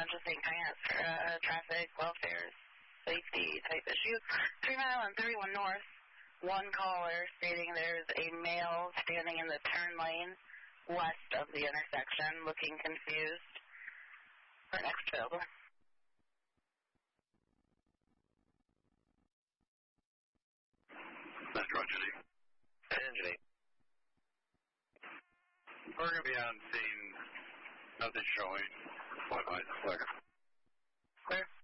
of St. Pius for traffic, welfare, safety type issues. 3 Mile and 31 North, one caller stating there's a male standing in the turn lane west of the intersection looking confused. For next available. Metro Anthony. Anthony. We're going to be on scene. Nothing showing. What lights? Clear. Clear.